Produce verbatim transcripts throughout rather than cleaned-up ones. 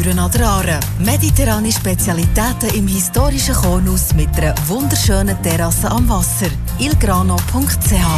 Büren an der Aare. Mediterrane Spezialitäten im historischen Kornhaus mit einer wunderschönen Terrasse am Wasser. il grano punkt c h.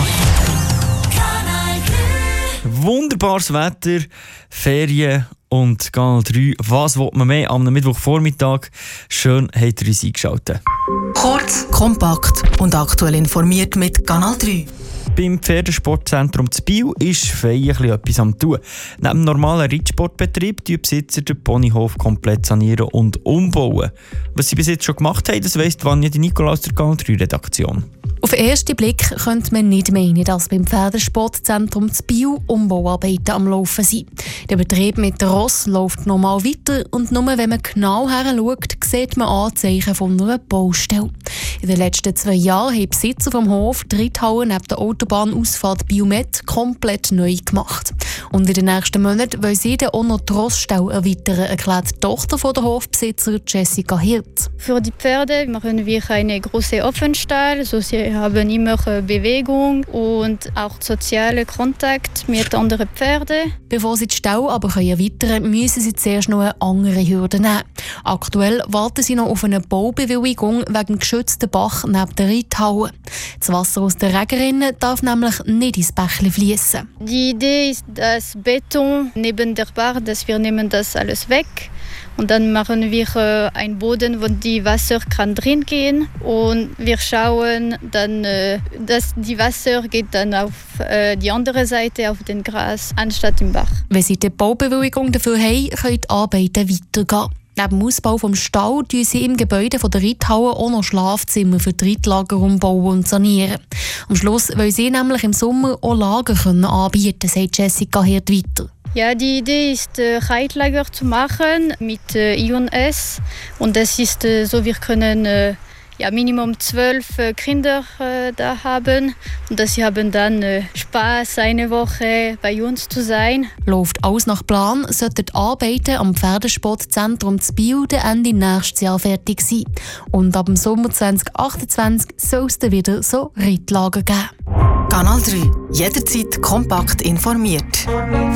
Wunderbares Wetter, Ferien und Kanal drei. Was will man mehr am Mittwochvormittag? Schön, habt ihr uns eingeschaltet. Kurz, kompakt und aktuell informiert mit Kanal drei. Beim Pferdesportzentrum zu Biel ist fein etwas am tun. Neben dem normalen Reitsportbetrieb sanieren die Besitzer den Ponyhof komplett sanieren und umbauen. Was sie bis jetzt schon gemacht haben, das weiss Vanja Di Nicola aus der Kanal drei Redaktion. Auf den ersten Blick könnte man nicht meinen, dass beim Pferdesportzentrum zu Biel Umbauarbeiten am Laufen sind. Der Betrieb mit den Ross läuft normal weiter und nur wenn man genau heranschaut, sieht man Anzeichen von einer Baustelle. In den letzten zwei Jahren haben die Besitzer vom Hof die Reithalle neben der Autobahnausfahrt Biel-Med komplett neu gemacht. Und in den nächsten Monaten wollen sie dann auch noch die Rossstelle erweitern, erklärt die Tochter von der Hofbesitzer Jessica Hirt. Für die Pferde machen wir einen großen Offenstall, so sie haben immer Bewegung und auch sozialen Kontakt mit anderen Pferden. Bevor sie die Stelle aber erweitern können, müssen sie zuerst noch eine andere Hürde nehmen. Aktuell warten sie noch auf eine Baubewilligung wegen dem geschützten Bach neben der Reithalle. Das Wasser aus den Regerinnen darf nämlich nicht ins Bächlein fließen. Die Idee ist, dass Beton neben der Bar, dass wir nehmen das alles weg. Und dann machen wir äh, einen Boden, wo die Wasser kann drin gehen. Und wir schauen dann, äh, dass die Wasser geht dann auf äh, die andere Seite, auf den Gras, anstatt im Bach. Wenn sie die Baubewilligung dafür haben, können die Arbeiten weitergehen. Neben dem Ausbau des Stalls tun sie im Gebäude der Reithalle auch noch Schlafzimmer für die Reitlager umbauen und sanieren. Am Schluss wollen sie nämlich im Sommer auch Lager können anbieten, sagt Jessica Hirt weiter. Ja, die Idee ist, äh, Reitlager zu machen mit äh, I und S. Und das ist äh, so, wir können äh, ja, Minimum zwölf äh, Kinder äh, da haben. Und dass sie haben dann äh, Spaß, eine Woche bei uns zu sein. Läuft alles nach Plan, sollten die Arbeiten am Pferdesportzentrum zu Biel Ende nächstes Jahr fertig sein. Und ab dem Sommer zwanzig achtundzwanzig soll es dann wieder so Reitlager geben. Kanal drei. Jederzeit kompakt informiert.